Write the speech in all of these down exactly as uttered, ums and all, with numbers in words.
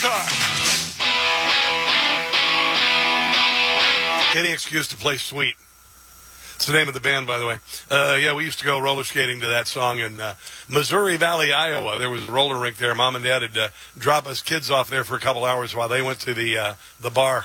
Supercar. Any excuse to play Sweet. It's the name of the band, by the way. Uh, yeah, we used to go roller skating to that song in uh, Missouri Valley, Iowa. There was a roller rink there. Mom and Dad would uh, drop us kids off there for a couple hours while they went to the uh, the bar.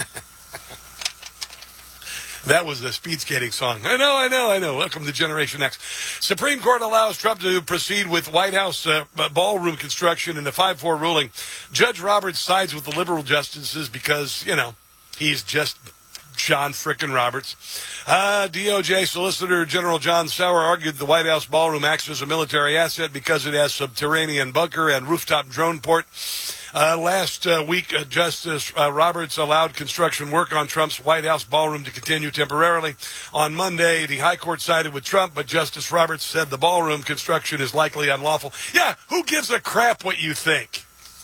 That was the speed skating song. I know, I know, I know. Welcome to Generation X. Supreme Court allows Trump to proceed with White House uh, ballroom construction in a five four ruling. Judge Roberts sides with the liberal justices because, you know, he's just John frickin' Roberts. Uh, D O J Solicitor General John Sauer argued the White House ballroom acts as a military asset because it has subterranean bunker and rooftop drone port. Uh, last uh, week, uh, Justice uh, Roberts allowed construction work on Trump's White House ballroom to continue temporarily. On Monday, the High Court sided with Trump, but Justice Roberts said the ballroom construction is likely unlawful. Yeah, who gives a crap what you think?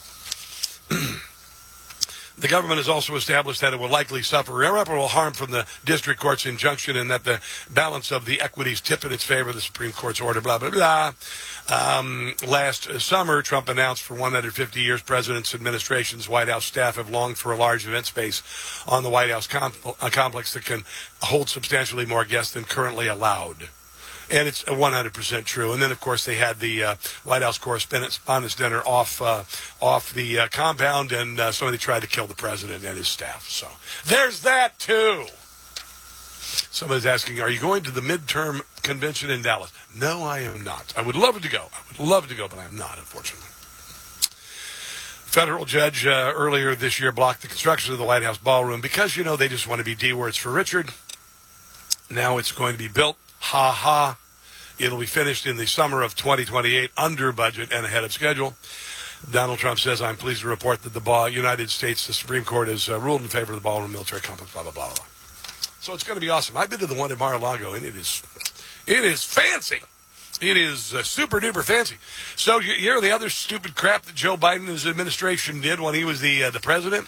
The government has also established that it will likely suffer irreparable harm from the district court's injunction and that the balance of the equities tip in its favor, the Supreme Court's order, blah, blah, blah. Um, last summer, Trump announced for one hundred fifty years, President's administration's White House staff have longed for a large event space on the White House comp- a complex that can hold substantially more guests than currently allowed. And it's one hundred percent true. And then, of course, they had the uh, White House Correspondents' Dinner off uh, off the uh, compound, and uh, somebody tried to kill the president and his staff. So there's that, too. Somebody's asking, are you going to the midterm convention in Dallas? No, I am not. I would love to go. I would love to go, but I am not, unfortunately. Federal judge uh, earlier this year blocked the construction of the White House ballroom because, you know, they just want to be D-words for Richard. Now it's going to be built. Ha ha. It'll be finished in the summer of twenty twenty-eight under budget and ahead of schedule. Donald Trump says, I'm pleased to report that the United States, the Supreme Court, has uh, ruled in favor of the ballroom military complex, blah, blah, blah, blah. So it's going to be awesome. I've been to the one in Mar-a-Lago, and it is it is fancy. It is uh, super duper fancy. So you hear the other stupid crap that Joe Biden and his administration did when he was the uh, the president?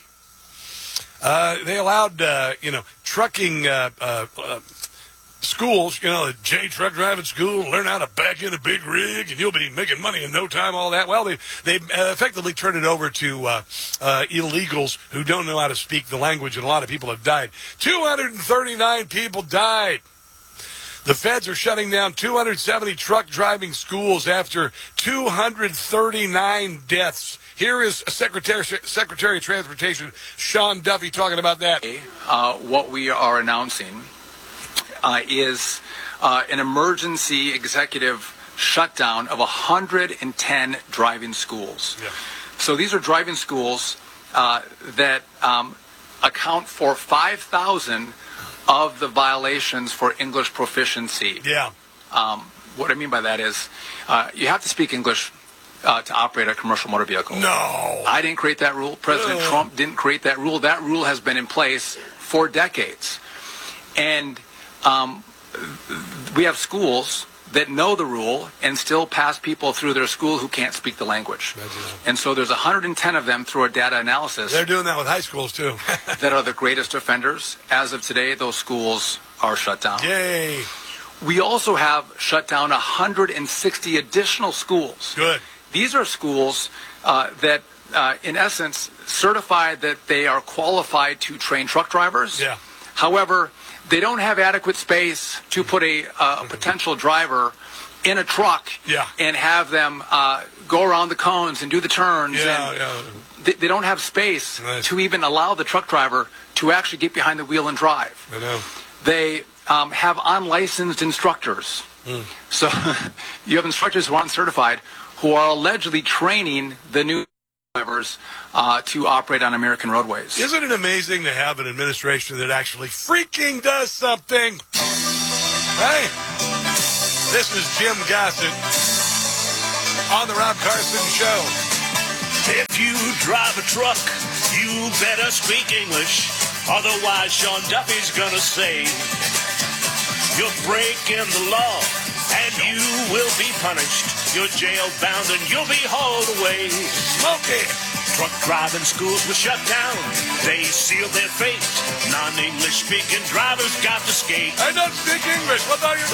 Uh, they allowed, uh, you know, trucking uh, uh, uh, schools, you know, the J truck driving school, learn how to back in a big rig, and you'll be making money in no time, all that. Well, they they uh, effectively turned it over to uh, uh, illegals who don't know how to speak the language, and a lot of people have died. two hundred thirty-nine people died. The feds are shutting down two hundred seventy truck driving schools after two hundred thirty-nine deaths. Here is Secretary, Secretary of Transportation Sean Duffy talking about that. Uh, what we are announcing uh, is uh, an emergency executive shutdown of one hundred ten driving schools. Yeah. So these are driving schools uh, that um, account for five thousand of the violations for English proficiency. Yeah. Um, what I mean by that is uh, you have to speak English uh, to operate a commercial motor vehicle. No. I didn't create that rule. President Ugh. Trump didn't create that rule. That rule has been in place for decades. And um, we have schools that know the rule and still pass people through their school who can't speak the language. And so there's one hundred ten of them through a data analysis. They're doing that with high schools, too. that are the greatest offenders. As of today, those schools are shut down. Yay. We also have shut down one hundred sixty additional schools. Good. These are schools uh, that, uh, in essence, certify that they are qualified to train truck drivers. Yeah. However, they don't have adequate space to put a, uh, a potential driver in a truck yeah. and have them uh, go around the cones and do the turns. Yeah, and yeah. They, they don't have space nice. to even allow the truck driver to actually get behind the wheel and drive. I know. They um, have unlicensed instructors. Mm. So you have instructors who aren't certified who are allegedly training the new drivers uh, to operate on American roadways. Isn't it amazing to have an administration that actually freaking does something? Right? This is Jim Gossett on the Rob Carson Show. If you drive a truck, you better speak English. Otherwise, Sean Duffy's gonna say you're breaking the law and you will be punished. You're jail-bound and you'll be hauled away. Smoke it! Truck driving schools were shut down. They sealed their fate. Non-English speaking drivers got to skate. I don't speak English. What are you